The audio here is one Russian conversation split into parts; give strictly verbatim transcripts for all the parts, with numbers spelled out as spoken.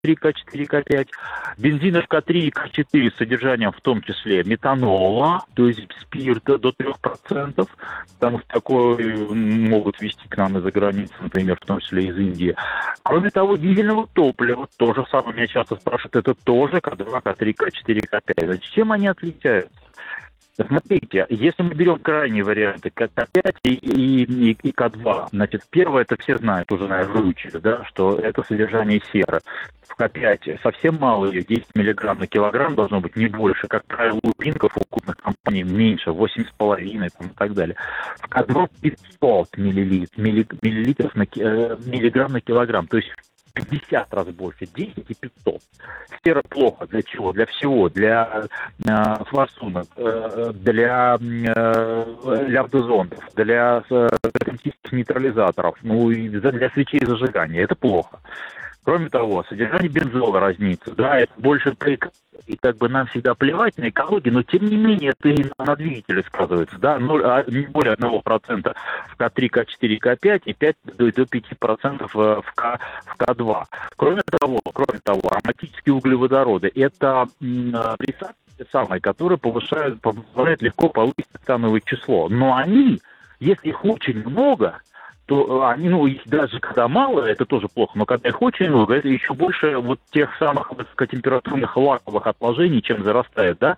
три, К четыре, К пять. Бензинов К три и К четыре с содержанием в том числе метанола, то есть спирта до трех процентов, потому что такое могут везти к нам из-за границы, например, в том числе из Индии. Кроме того, дизельного топлива, то же самое меня часто спрашивают, это тоже К два, К три, К четыре, К пять. Значит, чем они отличаются? Смотрите, если мы берем крайние варианты К пять и, и, и К два, значит, первое, это все знают, уже, наверное, выучили, да, что это содержание серы. В К пять совсем мало ее, десять миллиграмм на килограмм должно быть, не больше. Как правило, у рынков, у крупных компаний меньше, восемь с половиной там, и так далее. В К два пятьсот миллилитров, миллилитров на, э, миллиграмм на килограмм, то есть пятьдесят раз больше, десять и пятьсот. Сера плохо. Для чего? Для всего. Для э, форсунок, э, для э, лявдозондов, для э, нейтрализаторов, ну и для свечей зажигания. Это плохо. Кроме того, содержание бензола разнится. Да, это больше прик... И как бы нам всегда плевать на экологию, но тем не менее это и на двигателе сказывается. Да, ноль, а не более одного процента в К три, К четыре, К пять и пять до пяти процентов в, К, в К два. Кроме того, кроме того, ароматические углеводороды – это присадки самые, которые повышают, позволяют легко повысить цетановое число. Но они, если их очень много, то они, ну, даже когда мало, это тоже плохо, но когда их очень много, это еще больше вот тех самых высокотемпературных лаковых отложений, чем зарастает, да,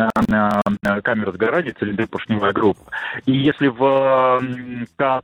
камера сгорания, цилиндр-поршневая группа. И если в К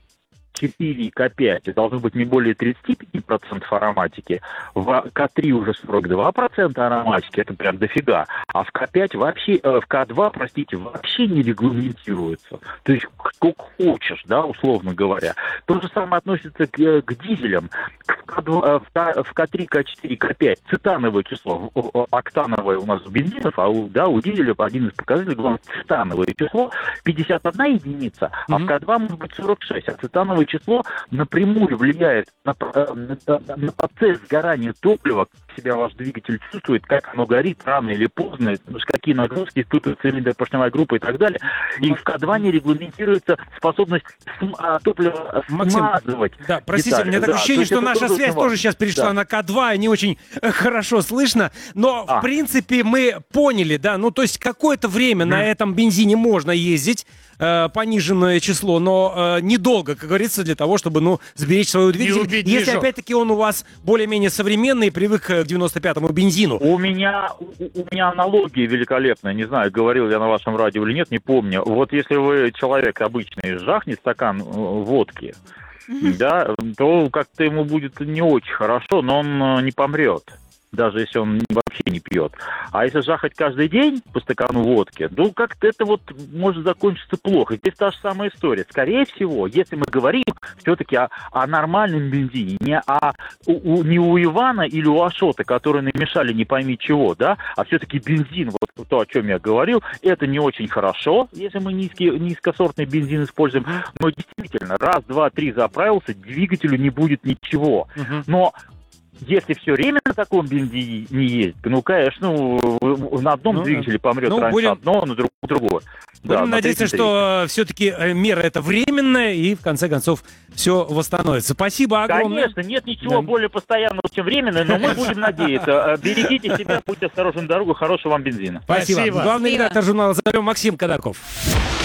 четыре и К пять должно быть не более тридцать пять процентов ароматики, в К три уже сорок два процента ароматики, это прям дофига, а в К пять вообще, в К два, простите, вообще не регламентируется. То есть сколько хочешь, да, условно говоря. То же самое относится к, к дизелям. В К два, в К, в К три, К четыре, К пять цетановое число, октановое у нас у бензинов, а у, да, у дизеля один из показателей, главное, цетановое число пятьдесят одна единица, mm-hmm. а в К два может быть сорок шесть, а цетановое число напрямую влияет на, на, на процесс сгорания топлива, как себя ваш двигатель чувствует, как оно горит рано или поздно, какие нагрузки испытывает цилиндр-поршневая группа и так далее. И в К два не регламентируется способность см- топлива Максим, смазывать. Да, простите, детали. у меня такое да, ощущение, что наша связь важно. тоже сейчас перешла да. на К два, не очень хорошо слышно, но а. в принципе мы поняли, да, ну то есть какое-то время mm. на этом бензине можно ездить, э, пониженное число, но э, недолго, как говорится, для того, чтобы, ну, сберечь свою двигатель. Если, движок. опять-таки, он у вас более-менее современный и привык к девяносто пятому бензину. У меня, у, у меня аналогия великолепная. Не знаю, говорил я на вашем радио или нет, не помню. Вот если вы человек обычный, жахнет стакан водки, mm-hmm. да, то как-то ему будет не очень хорошо, но он не помрет. Даже если он вообще не пьет. А если жахать каждый день по стакану водки, ну, как-то это вот может закончиться плохо. Здесь та же самая история. Скорее всего, если мы говорим все-таки о, о нормальном бензине, не, о, у, не у Ивана или у Ашота, которые намешали не пойми чего, да, а все-таки бензин, вот то, о чем я говорил, это не очень хорошо, если мы низкий, низкосортный бензин используем. Но действительно, раз, два, три заправился, двигателю не будет ничего. Uh-huh. Но если все время на таком бензине не ездить, ну, конечно, на одном ну, двигателе помрет ну, раньше будем... одно, на друг, другое. Будем да, надеяться, что все-таки мера это временная, и в конце концов все восстановится. Спасибо огромное. Конечно, нет ничего да. более постоянного, чем временное, но мы будем надеяться. Берегите себя, будьте осторожны на дорогу, хорошего вам бензина. Спасибо. Спасибо. Главный редактор журнала «За рулем» Максим Кадаков.